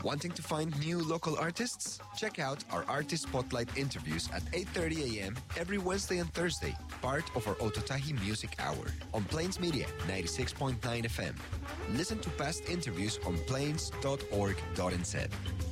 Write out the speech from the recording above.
Wanting to find new local artists? Check out our Artist Spotlight interviews at 8:30 a.m. every Wednesday and Thursday, part of our Ototahi Music Hour on Plains Media 96.9 FM. Listen to past interviews on plains.org.nz.